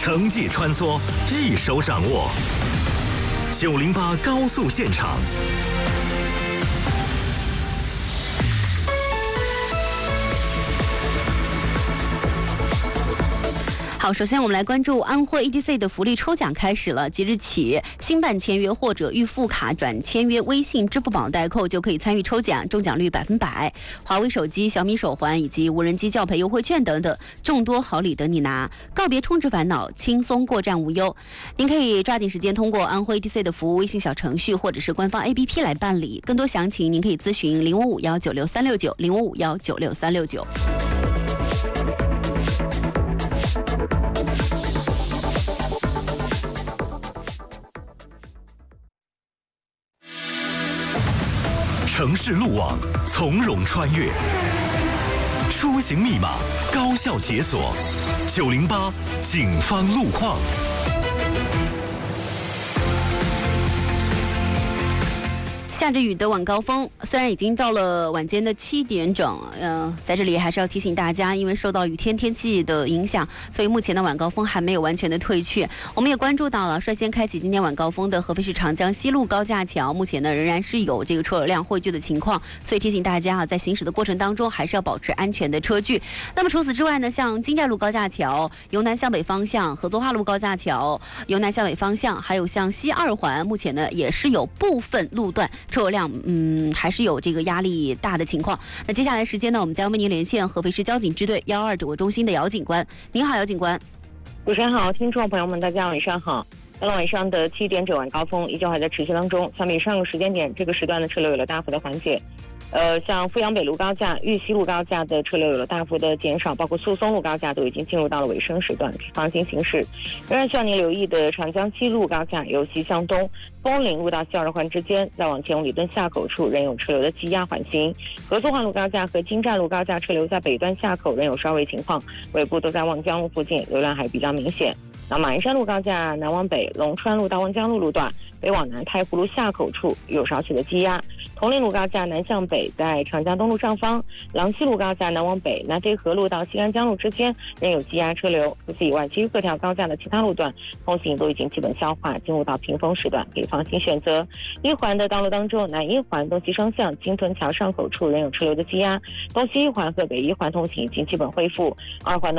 城际穿梭，一手掌握。908高速现场。 好，首先我们来关注安徽 ETC 的福利抽奖开始了。即日起，新办签约或者预付卡转签约微信、支付宝代扣就可以参与抽奖，中奖率100%。华为手机、小米手环以及无人机教培优惠券等等，众多好礼等你拿。告别充值烦恼，轻松过站无忧。您可以抓紧时间通过安徽 ETC 的服务微信小程序或者是官方 APP 来办理。更多详情您可以咨询05519636900551963690。 城市路网从容穿越，出行密码高效解锁。908警方路况。 下着雨的晚高峰，虽然已经到了晚间的7点整，在这里还是要提醒大家，因为受到雨天气的影响，所以目前的晚高峰还没有完全的退去。我们也关注到了率先开启今天晚高峰的合肥市长江西路高架桥，目前呢仍然是有这个车流量汇聚的情况，所以提醒大家在行驶的过程当中还是要保持安全的车距。那么除此之外呢，像金寨路高架桥由南向北方向、合作化路高架桥由南向北方向，还有像西2环，目前呢也是有部分路段车流量还是有这个压力大的情况。那接下来时间呢，我们将为您连线合肥市交警支队122指挥中心的姚警官。您好，姚警官。 主持人好，听众朋友们，大家晚上好。到了晚上的7点整晚高峰依旧还在持续当中，相比上个时间点，这个时段的车流有了大幅的缓解。像阜阳北路高架、豫西路高架的车流有了大幅的减少，包括宿松路高架都已经进入到了尾声时段，放心行驶。仍然需要您留意的长江西路高架由西向东，枫林路到西2环之间，再往前5里墩下口处仍有车流的积压缓行。合作化路高架和金寨路高架车流在北端下口仍有稍微情况，尾部都在望江路附近，流量还比较明显。那马鞍山路高架南往北，龙川路到望江路路段，北往南太湖路下口处有稍许的积压。铜陵路高架南向北，在长江东路上方，郎西路高架南往北，南飞河路到西安江路之间仍有积压车流。除此以外，其余各条高架的其他路段通行都已经基本消化，进入到平峰时段，可以放心选择。1环的道路当中，南1环东西双向金屯桥上口处仍有车流的积压，东西1环和北1环通行已经基本恢复。2环的